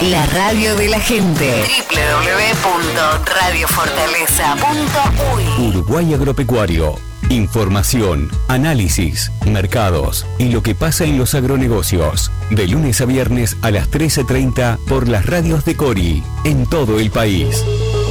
La radio de la gente. www.radiofortaleza.uy. Uruguay Agropecuario. Información, análisis, mercados y lo que pasa en los agronegocios. De lunes a viernes a las 13:30 por las radios de Cori, en todo el país.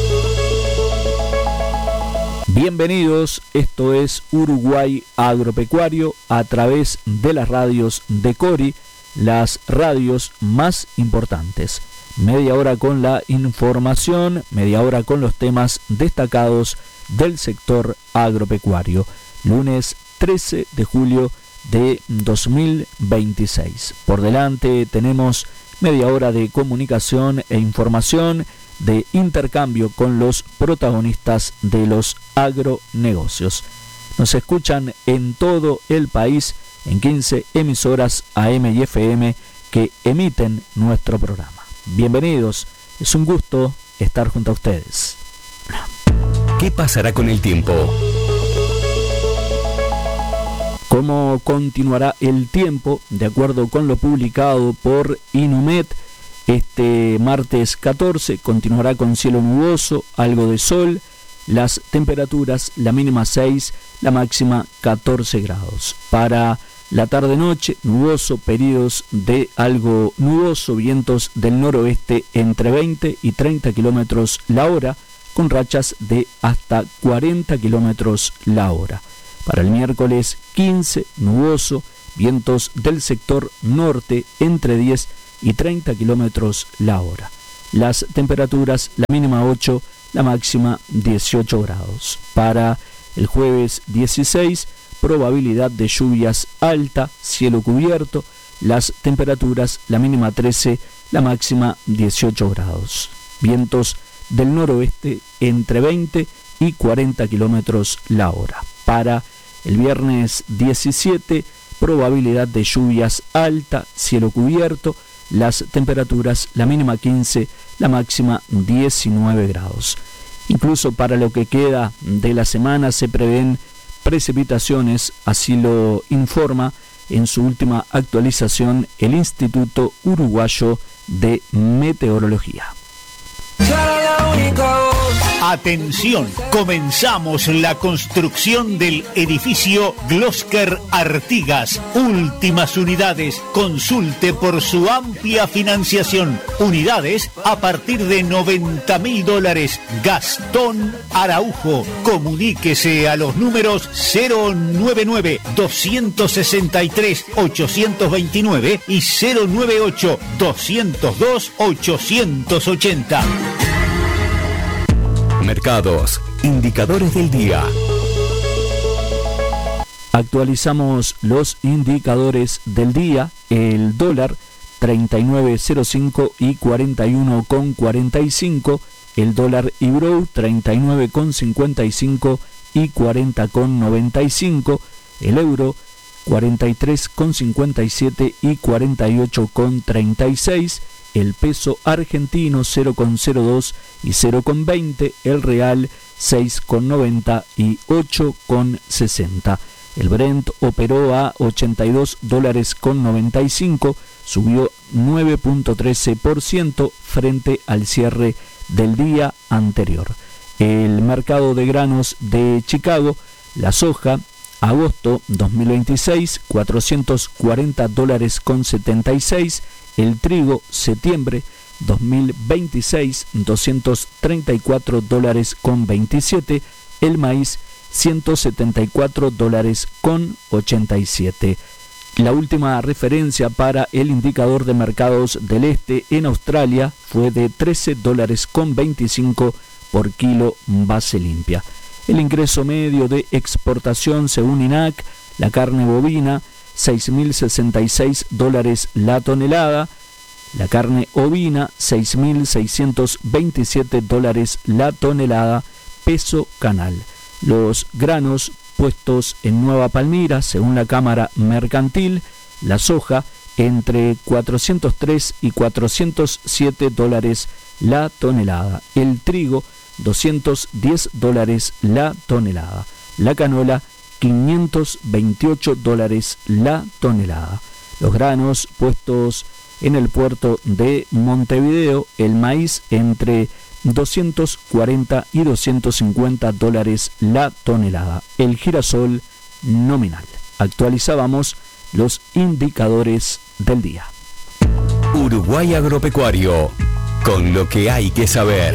Bienvenidos, esto es Uruguay Agropecuario a través de las radios de Cori, las radios más importantes. Media hora con la información, media hora con los temas destacados del sector agropecuario. Lunes 13 de julio de 2026. Por delante tenemos media hora de comunicación e información, de intercambio con los protagonistas de los agronegocios. Nos escuchan en todo el país en 15 emisoras AM y FM que emiten nuestro programa. Bienvenidos, es un gusto estar junto a ustedes. ¿Qué pasará con el tiempo? ¿Cómo continuará el tiempo? De acuerdo con lo publicado por Inumet, este martes 14 continuará con cielo nuboso, algo de sol, las temperaturas, la mínima 6, la máxima 14 grados. Para la tarde-noche, nuboso, periodos de algo nuboso, vientos del noroeste entre 20 y 30 kilómetros la hora, con rachas de hasta 40 kilómetros la hora. Para el miércoles 15, nuboso, vientos del sector norte entre 10 y 30 kilómetros la hora. Las temperaturas, la mínima 8, la máxima 18 grados. Para el jueves 16, probabilidad de lluvias alta, cielo cubierto, las temperaturas, la mínima 13, la máxima 18 grados. Vientos del noroeste entre 20 y 40 kilómetros la hora. Para el viernes 17, probabilidad de lluvias alta, cielo cubierto, las temperaturas, la mínima 15, la máxima 19 grados. Incluso para lo que queda de la semana se prevén precipitaciones, así lo informa en su última actualización el Instituto Uruguayo de Meteorología. Atención, comenzamos la construcción del edificio Glosker Artigas. Últimas unidades, consulte por su amplia financiación. Unidades a partir de $90.000. Gastón Araujo, comuníquese a los números 099-263-829 y 098-202-880. Mercados, indicadores del día. Actualizamos los indicadores del día. El dólar 39.05 y 41.45. El dólar Ibrow 39.55 y 40.95. El euro 43.57 y 48.36. El peso argentino 0,02 y 0,20, el real 6,90 y 8,60. El Brent operó a $82.95, subió 9.13% frente al cierre del día anterior. El mercado de granos de Chicago, la soja, agosto 2026, $440.76. El trigo, septiembre 2026, $234.27. El maíz, $174.87. La última referencia para el indicador de mercados del este en Australia fue de $13.25 por kilo base limpia. El ingreso medio de exportación según INAC, la carne bovina, $6.066 la tonelada, la carne ovina, $6.627 la tonelada, peso canal. Los granos puestos en Nueva Palmira, según la Cámara Mercantil, la soja entre $403 y $407 la tonelada, el trigo $210 la tonelada, la canola $528 la tonelada. Los granos puestos en el puerto de Montevideo, el maíz entre 240 y 250 dólares la tonelada, el girasol nominal. Actualizábamos los indicadores del día. Uruguay Agropecuario, con lo que hay que saber.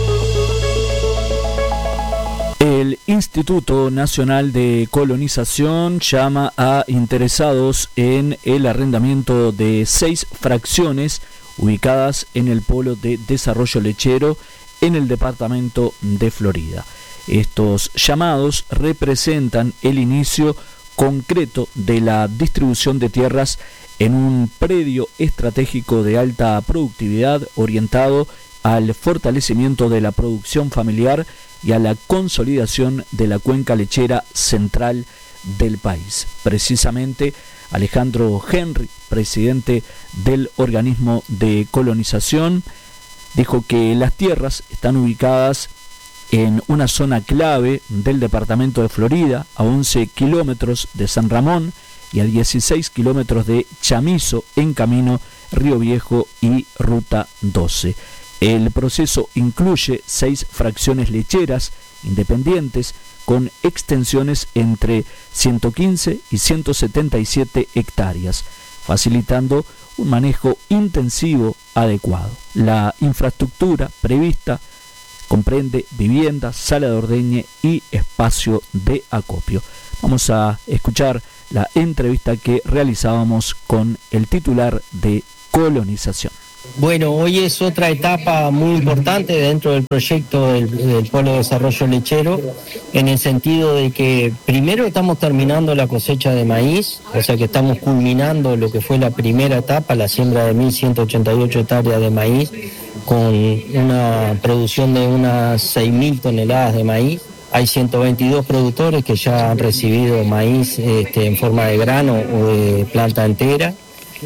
El Instituto Nacional de Colonización llama a interesados en el arrendamiento de 6 fracciones ubicadas en el Polo de Desarrollo Lechero en el departamento de Florida. Estos llamados representan el inicio concreto de la distribución de tierras en un predio estratégico de alta productividad orientado al fortalecimiento de la producción familiar y a la consolidación de la cuenca lechera central del país. Precisamente, Alejandro Henry, presidente del organismo de colonización, dijo que las tierras están ubicadas en una zona clave del departamento de Florida, a 11 kilómetros de San Ramón y a 16 kilómetros de Chamizo, en camino Río Viejo y Ruta 12. El proceso incluye 6 fracciones lecheras independientes con extensiones entre 115 y 177 hectáreas, facilitando un manejo intensivo adecuado. La infraestructura prevista comprende vivienda, sala de ordeñe y espacio de acopio. Vamos a escuchar la entrevista que realizábamos con el titular de colonización. Bueno, hoy es otra etapa muy importante dentro del proyecto del Polo de Desarrollo Lechero, en el sentido de que primero estamos terminando la cosecha de maíz, o sea que estamos culminando lo que fue la primera etapa, la siembra de 1.188 hectáreas de maíz, con una producción de unas 6.000 toneladas de maíz. Hay 122 productores que ya han recibido maíz en forma de grano o de planta entera.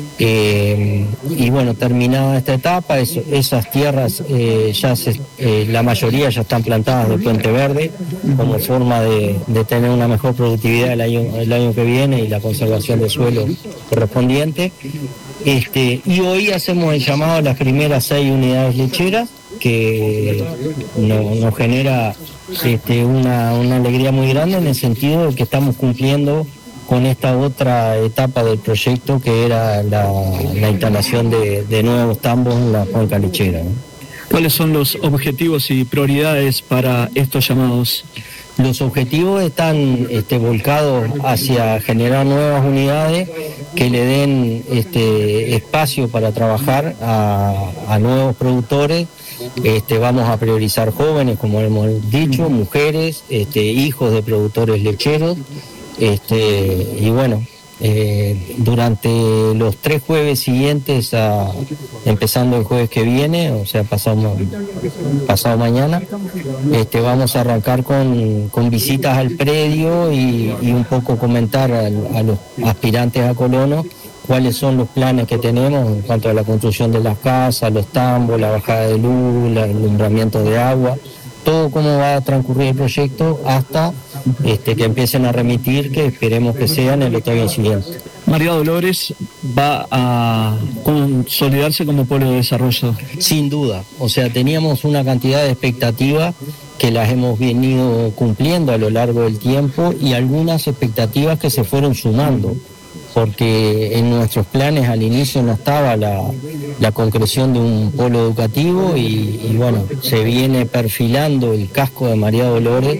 Y bueno, terminada esta etapa, esas tierras la mayoría ya están plantadas de puente verde como forma de tener una mejor productividad el año que viene y la conservación de suelo correspondiente. Y hoy hacemos el llamado a las primeras 6 unidades lecheras, que nos genera una alegría muy grande, en el sentido de que estamos cumpliendo con esta otra etapa del proyecto, que era la instalación de nuevos tambos en la cuenca lechera, ¿no? ¿Cuáles son los objetivos y prioridades para estos llamados? Los objetivos están volcados hacia generar nuevas unidades que le den espacio para trabajar a nuevos productores. Vamos a priorizar jóvenes, como hemos dicho, mujeres, hijos de productores lecheros. Y bueno, durante los 3 jueves siguientes, empezando el jueves que viene, o sea, pasado mañana, vamos a arrancar con visitas al predio y un poco comentar a los aspirantes a colonos cuáles son los planes que tenemos en cuanto a la construcción de las casas, los tambos, la bajada de luz, el alumbramiento de agua, todo cómo va a transcurrir el proyecto hasta que empiecen a remitir, que esperemos que sea en el otoño siguiente. María Dolores va a consolidarse como polo de desarrollo. Sin duda, o sea, teníamos una cantidad de expectativas que las hemos venido cumpliendo a lo largo del tiempo, y algunas expectativas que se fueron sumando, porque en nuestros planes al inicio no estaba la concreción de un polo educativo, y bueno, se viene perfilando el casco de María Dolores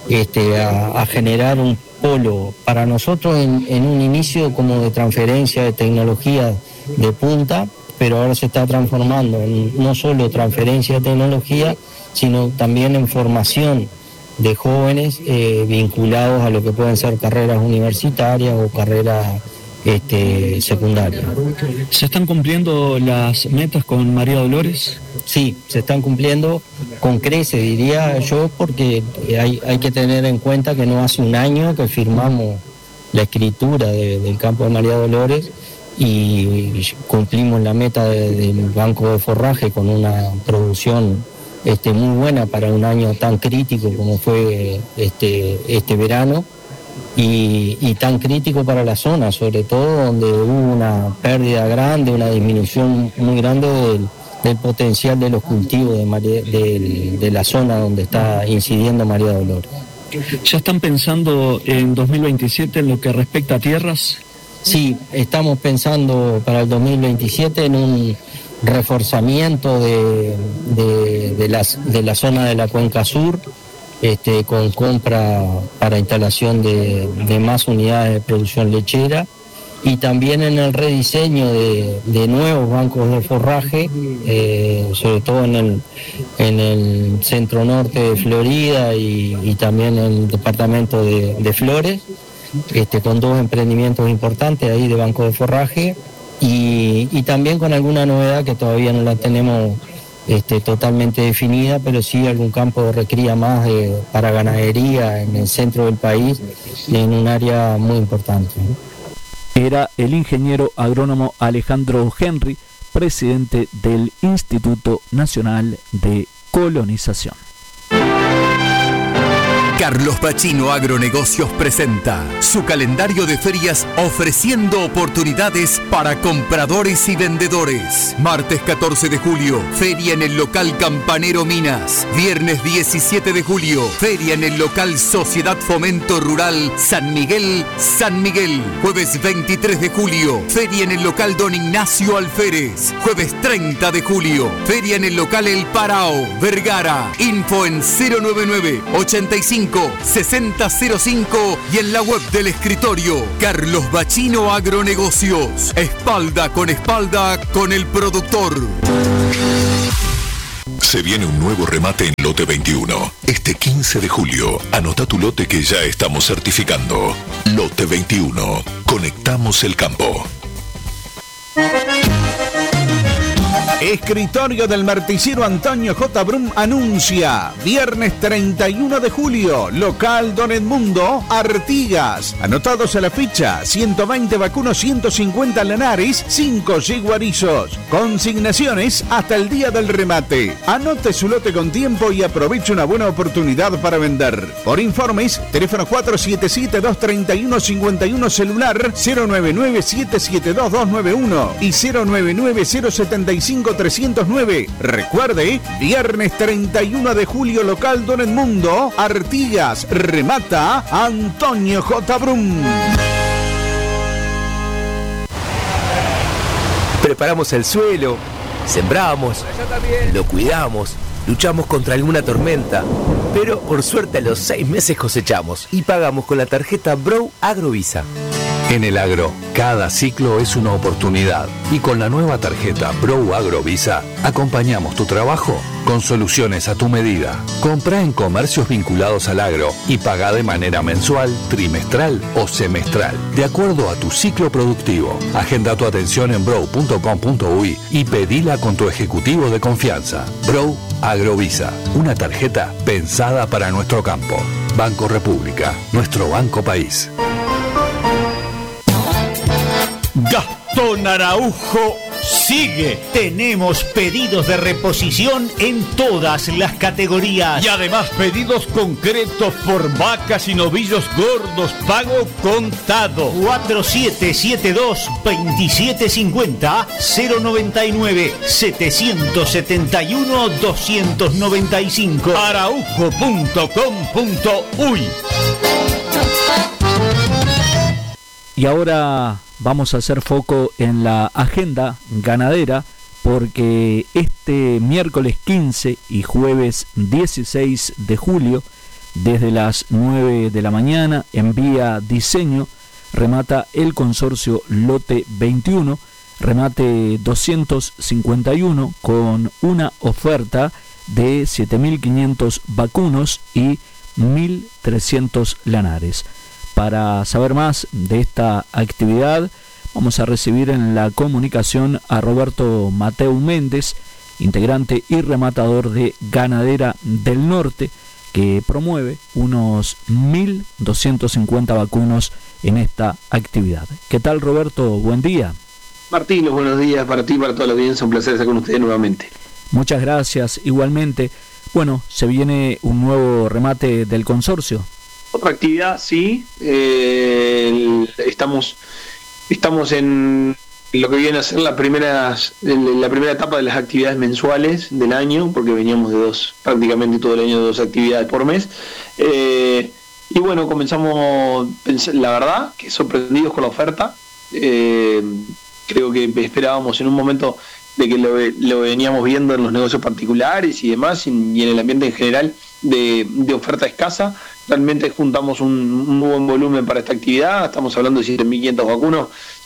a generar un polo para nosotros en un inicio como de transferencia de tecnología de punta, pero ahora se está transformando en no solo transferencia de tecnología, sino también en formación de jóvenes vinculados a lo que pueden ser carreras universitarias o carreras secundarias. ¿Se están cumpliendo las metas con María Dolores? Sí, se están cumpliendo con creces, diría yo, porque hay que tener en cuenta que no hace un año que firmamos la escritura del campo de María Dolores y cumplimos la meta del banco de forraje con una producción muy buena para un año tan crítico como fue este verano. y tan crítico para la zona, sobre todo donde hubo una pérdida grande, una disminución muy grande del potencial de los cultivos de la zona donde está incidiendo María Dolores. ¿Ya están pensando en 2027 en lo que respecta a tierras? Sí, estamos pensando para el 2027 en un reforzamiento de la zona de la Cuenca Sur, con compra para instalación de más unidades de producción lechera, y también en el rediseño de nuevos bancos de forraje, sobre todo en el centro norte de Florida y también en el departamento de Flores, con 2 emprendimientos importantes ahí de bancos de forraje, y también con alguna novedad que todavía no la tenemos totalmente definida, pero sí algún campo de recría más para ganadería en el centro del país, en un área muy importante. Era el ingeniero agrónomo Alejandro Henry, presidente del Instituto Nacional de Colonización. Carlos Bachino Agronegocios presenta su calendario de ferias ofreciendo oportunidades para compradores y vendedores. Martes 14 de julio, feria en el local Campanero Minas. Viernes 17 de julio, feria en el local Sociedad Fomento Rural San Miguel, San Miguel. Jueves 23 de julio, feria en el local Don Ignacio Alférez. Jueves 30 de julio, feria en el local El Parao, Vergara. Info en 099 85 6005 y en la web del escritorio. Carlos Bachino Agronegocios. Espalda con el productor. Se viene un nuevo remate en Lote 21. Este 15 de julio, anota tu lote que ya estamos certificando. Lote 21. Conectamos el campo. Escritorio del martillero Antonio J. Brum anuncia viernes 31 de julio, local Don Edmundo, Artigas. Anotados a la ficha, 120 vacunos, 150 lanares, 5 yeguarizos. Consignaciones hasta el día del remate. Anote su lote con tiempo y aproveche una buena oportunidad para vender. Por informes, teléfono 477-231-51, celular 099-772-291 y 099-075-309. Recuerde, viernes 31 de julio, local Don Edmundo, Artigas. Remata Antonio J. Brum. Preparamos el suelo, sembramos, lo cuidamos, luchamos contra alguna tormenta, pero por suerte a los 6 meses cosechamos y pagamos con la tarjeta Bro Agrovisa. En el agro, cada ciclo es una oportunidad y con la nueva tarjeta Bro Agrovisa acompañamos tu trabajo con soluciones a tu medida. Comprá en comercios vinculados al agro y pagá de manera mensual, trimestral o semestral, de acuerdo a tu ciclo productivo. Agenda tu atención en bro.com.uy y pedila con tu ejecutivo de confianza. Bro Agrovisa, una tarjeta pensada para nuestro campo. Banco República, nuestro banco país. Gastón Araujo sigue. Tenemos pedidos de reposición en todas las categorías. Y además pedidos concretos por vacas y novillos gordos, pago contado. 4772-2750, 099-771-295. Araujo.com.uy. Y ahora vamos a hacer foco en la agenda ganadera, porque este miércoles 15 y jueves 16 de julio, desde las 9 de la mañana, en vía diseño, remata el consorcio Lote 21, remate 251, con una oferta de 7.500 vacunos y 1.300 lanares. Para saber más de esta actividad, vamos a recibir en la comunicación a Roberto Mateu Méndez, integrante y rematador de Ganadera del Norte, que promueve unos 1.250 vacunos en esta actividad. ¿Qué tal, Roberto? Buen día. Martín, buenos días para ti y para toda la audiencia. Un placer estar con ustedes nuevamente. Muchas gracias. Igualmente, bueno, se viene un nuevo remate del consorcio. Otra actividad, sí. Estamos en lo que viene a ser la primera etapa de las actividades mensuales del año, porque veníamos de prácticamente todo el año de 2 actividades por mes. Y bueno, comenzamos, la verdad, que sorprendidos con la oferta. Creo que esperábamos en un momento de que lo veníamos viendo en los negocios particulares y demás, y en el ambiente en general de oferta escasa. Realmente juntamos un buen volumen para esta actividad, estamos hablando de 7.500 vacunos,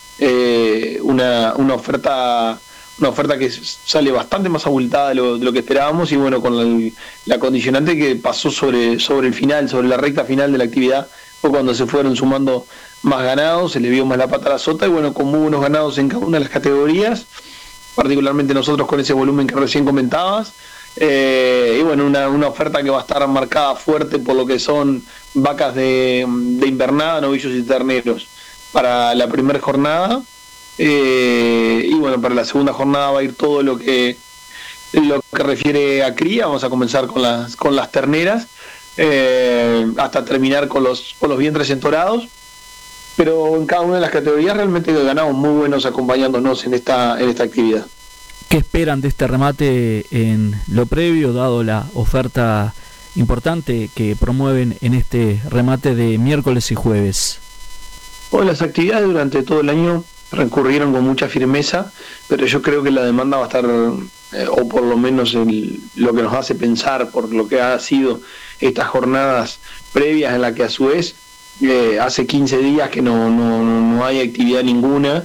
una oferta que sale bastante más abultada de lo que esperábamos, y bueno, con la condicionante que pasó sobre el final, sobre la recta final de la actividad, fue cuando se fueron sumando más ganados, se le vio más la pata a la sota, y bueno, con muy buenos ganados en cada una de las categorías, particularmente nosotros con ese volumen que recién comentabas. Y bueno, una oferta que va a estar marcada fuerte por lo que son vacas de invernada, novillos y terneros para la primera jornada, y bueno, para la segunda jornada va a ir todo lo que refiere a cría. Vamos a comenzar con las terneras, hasta terminar con los vientres entorados, pero en cada una de las categorías realmente ganamos muy buenos acompañándonos en esta actividad. ¿Qué esperan de este remate en lo previo, dado la oferta importante que promueven en este remate de miércoles y jueves? Bueno, las actividades durante todo el año recurrieron con mucha firmeza, pero yo creo que la demanda va a estar, o por lo menos lo que nos hace pensar por lo que ha sido estas jornadas previas, en la que a su vez hace 15 días que no hay actividad ninguna.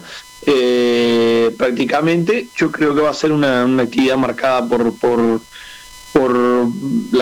Prácticamente yo creo que va a ser una actividad marcada por la